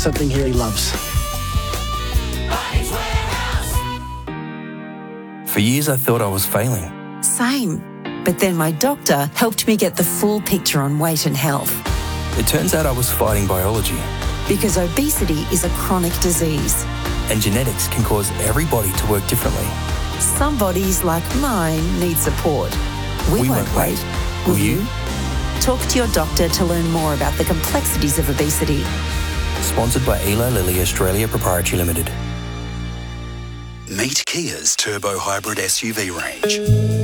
something he loves. For years I thought I was failing. Same. But then my doctor helped me get the full picture on weight and health. It turns out I was fighting biology. Because obesity is a chronic disease. And genetics can cause every body to work differently. Some bodies, like mine, need support. We won't wait. Will you? Talk to your doctor to learn more about the complexities of obesity. Sponsored by Eli Lilly Australia Proprietary Limited. Meet Kia's turbo hybrid SUV range.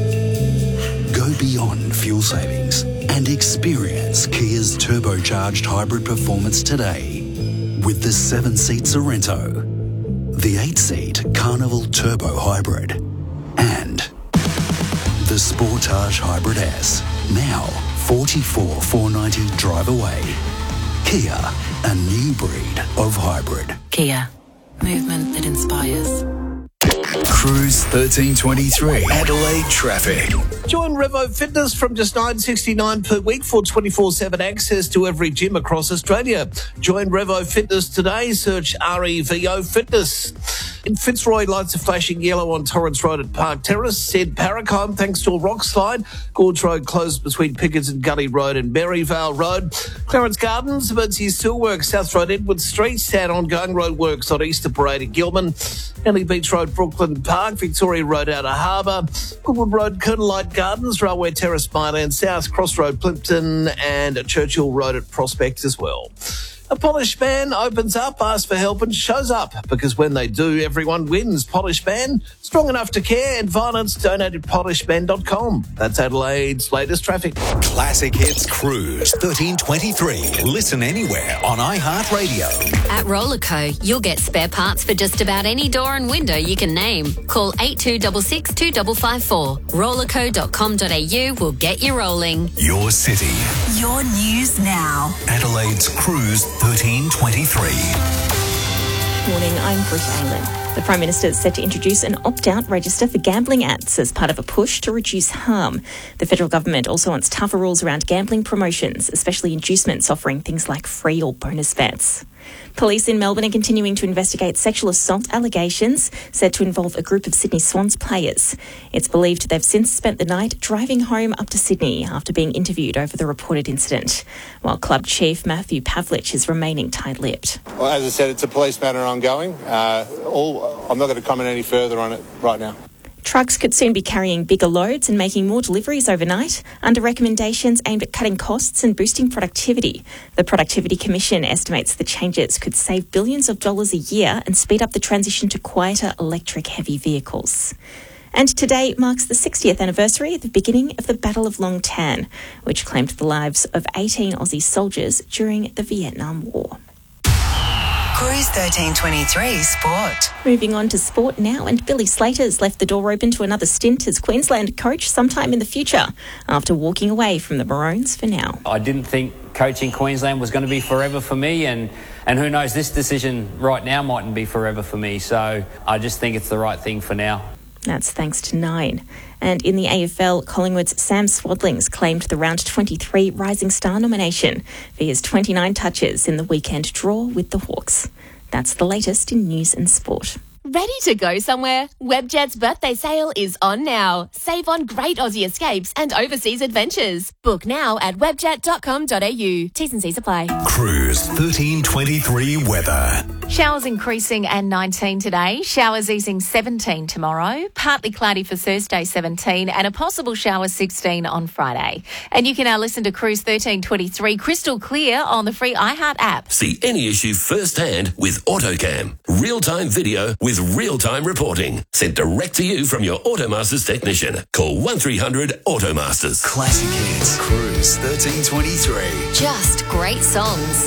Go beyond fuel savings and experience Kia's turbocharged hybrid performance today with the 7-seat Sorento, the 8-seat Carnival Turbo Hybrid, and the Sportage Hybrid S. Now, 44,490 drive away. Kia, a new breed of hybrid. Kia, movement that inspires. Cruise 1323 Adelaide traffic. Join Revo Fitness from just $9.69 per week for 24/7 access to every gym across Australia. Join Revo Fitness today. Search REVO Fitness. In Fitzroy, lights are flashing yellow on Torrance Road at Park Terrace. Said Paracombe, thanks to a rock slide. Gorge Road closed between Pickens and Gully Road and Berryvale Road. Clarence Gardens, Emergency Steelworks, South Road, Edward Street. Sad ongoing road works on Easter Parade at Gilman. Ellie Beach Road, Brooklyn Park. Victoria Road, Outer Harbour. Goodwood Road, Colonel Light Gardens. Railway Terrace, Myland South. Cross Road, Plimpton. And Churchill Road at Prospect as well. A Polish Man opens up, asks for help and shows up, because when they do, everyone wins. Polish Man, strong enough to care, and violence, donate at polishman.com. That's Adelaide's latest traffic. Classic Hits Cruise 1323. Listen anywhere on iHeartRadio. At Rollerco, you'll get spare parts for just about any door and window you can name. Call 8266 2554. Rollerco.com.au will get you rolling. Your city. Your news now. Adelaide's Cruise 1323. Morning, I'm Brit Aylan. The Prime Minister is set to introduce an opt-out register for gambling ads as part of a push to reduce harm. The federal government also wants tougher rules around gambling promotions, especially inducements offering things like free or bonus bets. Police in Melbourne are continuing to investigate sexual assault allegations said to involve a group of Sydney Swans players. It's believed they've since spent the night driving home up to Sydney after being interviewed over the reported incident, while club chief Matthew Pavlich is remaining tight-lipped. Well, as I said, it's a police matter ongoing. I'm not going to comment any further on it right now. Trucks could soon be carrying bigger loads and making more deliveries overnight under recommendations aimed at cutting costs and boosting productivity. The Productivity Commission estimates the changes could save billions of dollars a year and speed up the transition to quieter electric heavy vehicles. And today marks the 60th anniversary of the beginning of the Battle of Long Tan, which claimed the lives of 18 Aussie soldiers during the Vietnam War. Cruise 1323 Sport. Moving on to sport now, and Billy Slater's left the door open to another stint as Queensland coach sometime in the future after walking away from the Maroons for now. I didn't think coaching Queensland was going to be forever for me, and who knows, this decision right now mightn't be forever for me, so I just think it's the right thing for now. That's thanks to Nine. And in the AFL, Collingwood's Sam Swadling's claimed the Round 23 Rising Star nomination for his 29 touches in the weekend draw with the Hawks. That's the latest in news and sport. Ready to go somewhere? Webjet's birthday sale is on now. Save on great Aussie escapes and overseas adventures. Book now at webjet.com.au. T's and C's apply. Cruise 1323 weather. Showers increasing and 19 today. Showers easing 17 tomorrow. Partly cloudy for Thursday 17 and a possible shower 16 on Friday. And you can now listen to Cruise 1323 crystal clear on the free iHeart app. See any issue firsthand with AutoCam. Real-time video with real-time reporting. Sent direct to you from your Automasters technician. Call 1300 Automasters. Classic Hits Cruise 1323. Just great songs.